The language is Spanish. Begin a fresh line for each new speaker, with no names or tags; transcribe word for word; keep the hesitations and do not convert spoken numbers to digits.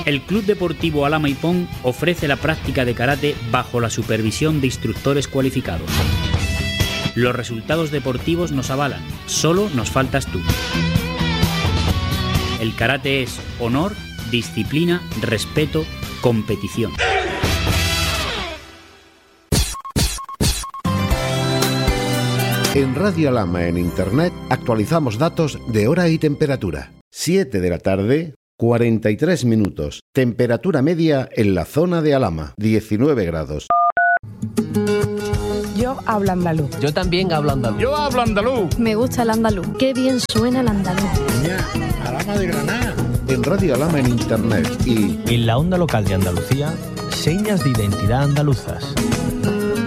El Club Deportivo Alhama Ipón ofrece la práctica de karate bajo la supervisión de instructores cualificados. Los resultados deportivos nos avalan, solo nos faltas tú. El karate es honor, disciplina, respeto, competición.
En Radio Alhama en Internet actualizamos datos de hora y temperatura. siete de la tarde, cuarenta y tres minutos. Temperatura media en la zona de Alhama, diecinueve grados.
Yo hablo andaluz.
Yo también hablo andaluz.
Yo hablo andaluz.
Me gusta el andaluz. Qué bien suena el andaluz.
Niña, Alhama de Granada.
En Radio Alhama en Internet y
en la onda local de Andalucía, señas de identidad andaluzas.